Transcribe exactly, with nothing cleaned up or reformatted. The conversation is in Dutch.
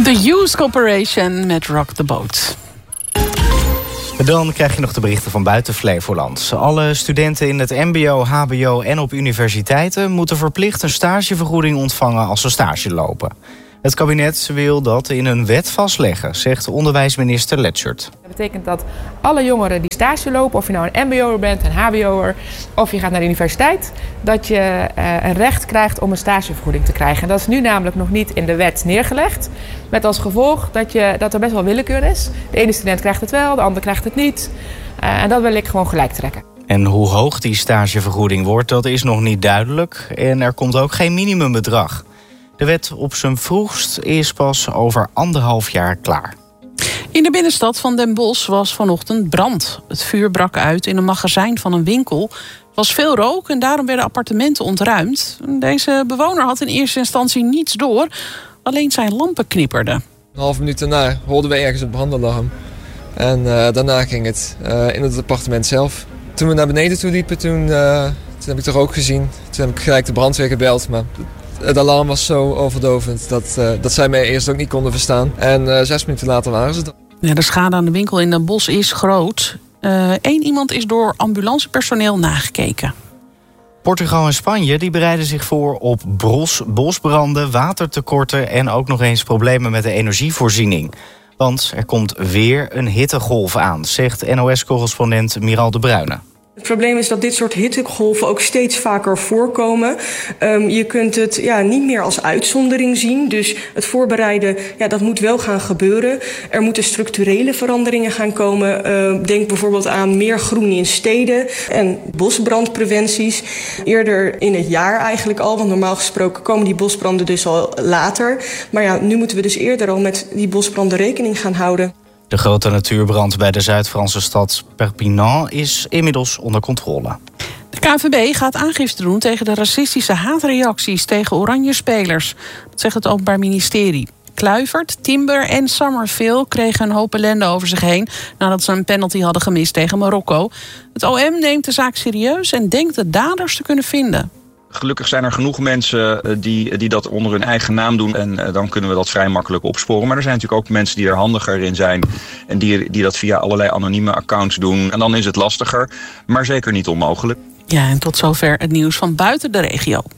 The Hughes Corporation met Rock the Boat. Dan krijg je nog de berichten van buiten Flevoland. Alle studenten in het mbo, hbo en op universiteiten moeten verplicht een stagevergoeding ontvangen als ze stage lopen. Het kabinet wil dat in een wet vastleggen, zegt onderwijsminister Letschert. Dat betekent dat alle jongeren die stage lopen, of je nou een mbo'er bent, een hbo'er of je gaat naar de universiteit, dat je uh, een recht krijgt om een stagevergoeding te krijgen. En dat is nu namelijk nog niet in de wet neergelegd. Met als gevolg dat, je, dat er best wel willekeur is. De ene student krijgt het wel, de ander krijgt het niet. Uh, en dat wil ik gewoon gelijk trekken. En hoe hoog die stagevergoeding wordt, dat is nog niet duidelijk. En er komt ook geen minimumbedrag. De wet op zijn vroegst is pas over anderhalf jaar klaar. In de binnenstad van Den Bosch was vanochtend brand. Het vuur brak uit in een magazijn van een winkel. Er was veel rook en daarom werden appartementen ontruimd. Deze bewoner had in eerste instantie niets door. Alleen zijn lampen knipperden. Een half minuut daarna hoorden we ergens een brandalarm. En uh, daarna ging het uh, in het appartement zelf. Toen we naar beneden toe liepen, toen, uh, toen heb ik de rook gezien. Toen heb ik gelijk de brandweer gebeld, maar het alarm was zo overdovend dat, uh, dat zij mij eerst ook niet konden verstaan. En uh, zes minuten later waren ze er. Ja, de schade aan de winkel in Den Bosch is groot. Eén uh, iemand is door ambulancepersoneel nagekeken. Portugal en Spanje die bereiden zich voor op bos, bosbranden, watertekorten en ook nog eens problemen met de energievoorziening. Want er komt weer een hittegolf aan, zegt N O S-correspondent Miral de Bruyne. Het probleem is dat dit soort hittegolven ook steeds vaker voorkomen. Um, je kunt het ja, niet meer als uitzondering zien. Dus het voorbereiden, ja, dat moet wel gaan gebeuren. Er moeten structurele veranderingen gaan komen. Uh, denk bijvoorbeeld aan meer groen in steden en bosbrandpreventies. Eerder in het jaar eigenlijk al, want normaal gesproken komen die bosbranden dus al later. Maar ja, nu moeten we dus eerder al met die bosbranden rekening gaan houden. De grote natuurbrand bij de Zuid-Franse stad Perpignan is inmiddels onder controle. De K N V B gaat aangifte doen tegen de racistische haatreacties tegen oranje spelers. Dat zegt het Openbaar Ministerie. Kluivert, Timber en Summerville kregen een hoop ellende over zich heen nadat ze een penalty hadden gemist tegen Marokko. Het O M neemt de zaak serieus en denkt de daders te kunnen vinden. Gelukkig zijn er genoeg mensen die, die dat onder hun eigen naam doen. En uh, dan kunnen we dat vrij makkelijk opsporen. Maar er zijn natuurlijk ook mensen die er handiger in zijn. En die, die dat via allerlei anonieme accounts doen. En dan is het lastiger, maar zeker niet onmogelijk. Ja, en tot zover het nieuws van buiten de regio.